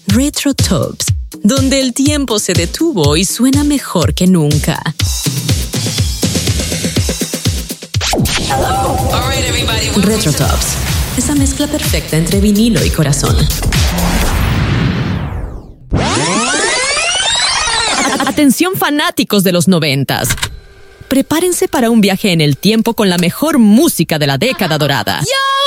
Retro Tops, donde el tiempo se detuvo y suena mejor que nunca. Retro Tops, esa mezcla perfecta entre vinilo y corazón. Atención fanáticos de los 90s. Prepárense para un viaje en el tiempo con la mejor música de la década dorada.